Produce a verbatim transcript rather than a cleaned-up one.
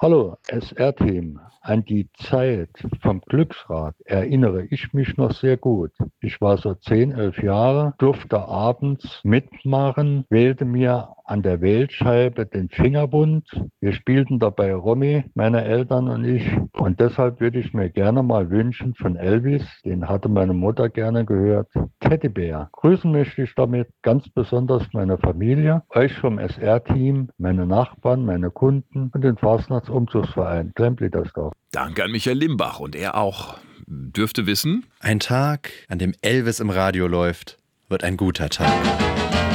Hallo, S R-Team. An die Zeit vom Glücksrad erinnere ich mich noch sehr gut. Ich war so zehn, elf Jahre, durfte abends mitmachen, wählte mir an der Wählscheibe den Fingerbund. Wir spielten dabei Romy, meine Eltern und ich. Und deshalb würde ich mir gerne mal wünschen von Elvis, den hatte meine Mutter gerne gehört, Teddybär. Grüßen möchte ich damit ganz besonders meine Familie, euch vom S R-Team, meine Nachbarn, meine Kunden und den Fastnachtsumzugsverein Kremplitersdorf. Danke an Michael Limbach und er auch dürfte wissen. Ein Tag, an dem Elvis im Radio läuft, wird ein guter Tag.